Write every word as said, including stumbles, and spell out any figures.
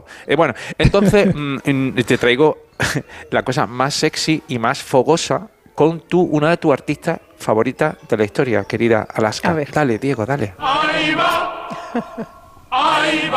Eh, bueno, entonces mm, te traigo la cosa más sexy y más fogosa con tu, una de tus artistas favoritas de la historia, querida Alaska. A ver. Dale, Diego, dale. Ahí va. Ahí va.